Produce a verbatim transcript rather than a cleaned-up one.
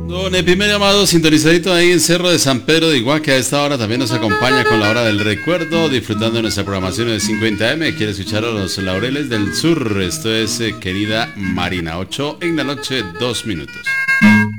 Don el primer llamado sintonizadito ahí en Cerro de San Pedro de Iguá, que a esta hora también nos acompaña con la hora del recuerdo, disfrutando de nuestra programación de cincuenta eme. Quiere escuchar a los Laureles del Sur. Esto es eh, Querida Marina, ocho en la noche, dos minutos.